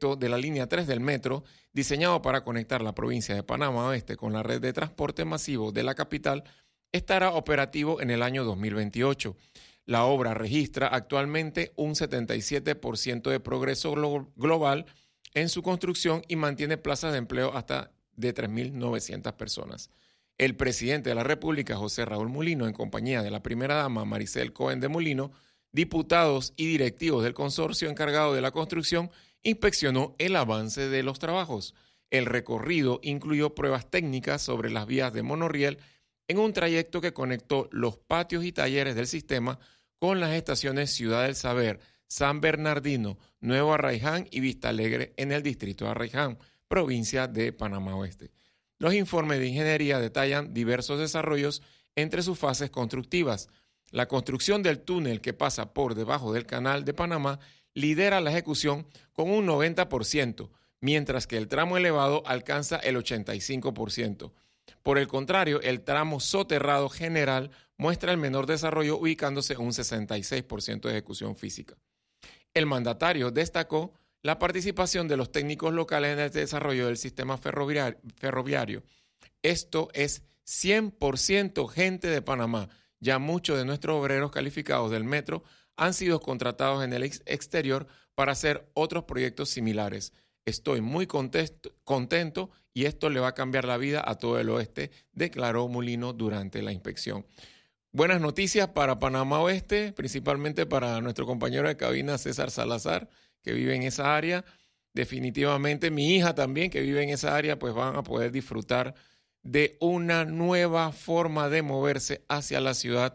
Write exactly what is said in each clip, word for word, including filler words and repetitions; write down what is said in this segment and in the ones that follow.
proyecto de la línea tres del metro, diseñado para conectar la provincia de Panamá Oeste con la red de transporte masivo de la capital, estará operativo en el año dos mil veintiocho. La obra registra actualmente un setenta y siete por ciento de progreso glo- global en su construcción y mantiene plazas de empleo hasta de tres mil novecientas personas. El presidente de la República, José Raúl Mulino, en compañía de la primera dama Maricel Cohen de Mulino, diputados y directivos del consorcio encargado de la construcción, inspeccionó el avance de los trabajos. El recorrido incluyó pruebas técnicas sobre las vías de monorriel en un trayecto que conectó los patios y talleres del sistema con las estaciones Ciudad del Saber, San Bernardino, Nuevo Arraiján y Vista Alegre en el distrito de Arraiján, provincia de Panamá Oeste. Los informes de ingeniería detallan diversos desarrollos entre sus fases constructivas. La construcción del túnel que pasa por debajo del Canal de Panamá lidera la ejecución con un noventa por ciento, mientras que el tramo elevado alcanza el ochenta y cinco por ciento. Por el contrario, el tramo soterrado general muestra el menor desarrollo, ubicándose en un sesenta y seis por ciento de ejecución física. El mandatario destacó la participación de los técnicos locales en el desarrollo del sistema ferroviario. Esto es cien por ciento gente de Panamá. Ya muchos de nuestros obreros calificados del metro han sido contratados en el ex exterior para hacer otros proyectos similares. Estoy muy contento, contento y esto le va a cambiar la vida a todo el oeste, declaró Mulino durante la inspección. Buenas noticias para Panamá Oeste, principalmente para nuestro compañero de cabina César Salazar, que vive en esa área. Definitivamente mi hija también, que vive en esa área, pues van a poder disfrutar de una nueva forma de moverse hacia la ciudad.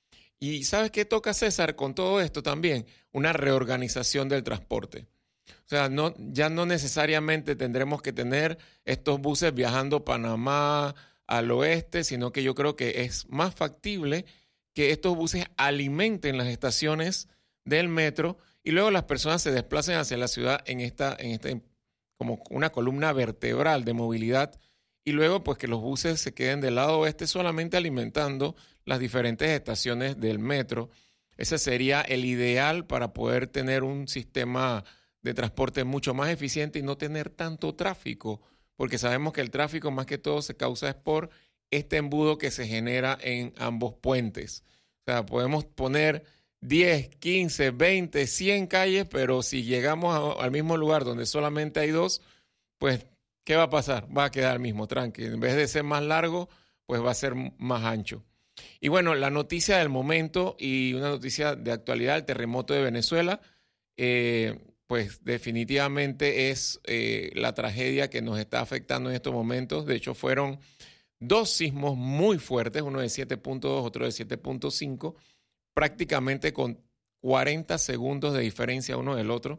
¿Y sabes qué toca, César, con todo esto también? Una reorganización del transporte. O sea, no, ya no necesariamente tendremos que tener estos buses viajando Panamá al oeste, sino que yo creo que es más factible que estos buses alimenten las estaciones del metro y luego las personas se desplacen hacia la ciudad en esta, en este, como una columna vertebral de movilidad, y luego pues que los buses se queden del lado oeste solamente alimentando las diferentes estaciones del metro. Ese sería el ideal para poder tener un sistema de transporte mucho más eficiente y no tener tanto tráfico, porque sabemos que el tráfico más que todo se causa es por este embudo que se genera en ambos puentes. O sea, podemos poner diez, quince, veinte, cien calles, pero si llegamos a, al mismo lugar donde solamente hay dos, pues, ¿qué va a pasar? Va a quedar el mismo tranque. En vez de ser más largo, pues va a ser más ancho. Y bueno, la noticia del momento y una noticia de actualidad, el terremoto de Venezuela, eh, pues definitivamente es eh, la tragedia que nos está afectando en estos momentos. De hecho, fueron dos sismos muy fuertes, uno de siete punto dos, otro de siete punto cinco, prácticamente con cuarenta segundos de diferencia uno del otro,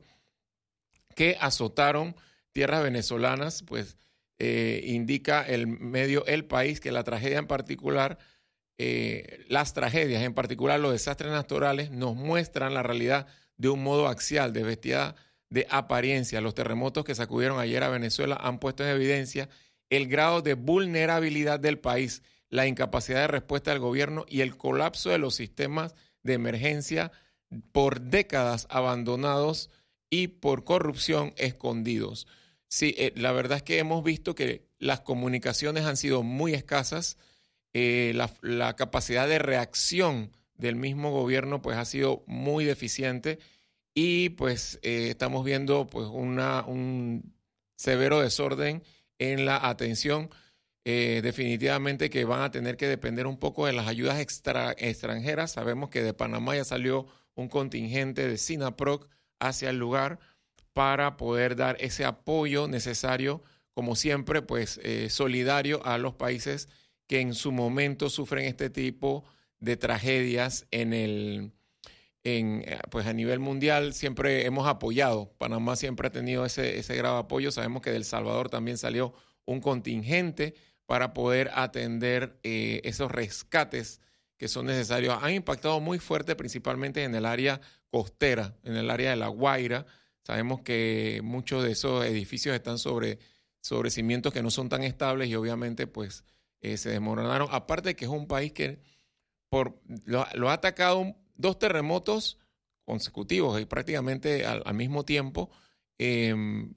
que azotaron tierras venezolanas. Pues eh, indica el medio El País que la tragedia en particular, eh, las tragedias, en particular los desastres naturales, nos muestran la realidad de un modo axial, desvestida de apariencia. Los terremotos que sacudieron ayer a Venezuela han puesto en evidencia el grado de vulnerabilidad del país, la incapacidad de respuesta del gobierno y el colapso de los sistemas de emergencia por décadas abandonados y por corrupción escondidos. Sí, eh, la verdad es que hemos visto que las comunicaciones han sido muy escasas, eh, la, la capacidad de reacción del mismo gobierno pues ha sido muy deficiente y pues eh, estamos viendo pues una, un severo desorden en la atención. Eh, definitivamente que van a tener que depender un poco de las ayudas extra, extranjeras. Sabemos que de Panamá ya salió un contingente de SINAPROC hacia el lugar para poder dar ese apoyo necesario, como siempre, pues eh, solidario a los países que en su momento sufren este tipo de tragedias en el, en, pues a nivel mundial. Siempre hemos apoyado, Panamá siempre ha tenido ese, ese grado de apoyo. Sabemos que de El Salvador también salió un contingente para poder atender eh, esos rescates que son necesarios. Han impactado muy fuerte, principalmente en el área costera, en el área de La Guaira. Sabemos que muchos de esos edificios están sobre, sobre cimientos que no son tan estables y obviamente pues eh, se desmoronaron. Aparte que es un país que por, lo, lo ha atacado dos terremotos consecutivos y prácticamente al, al mismo tiempo. Eh,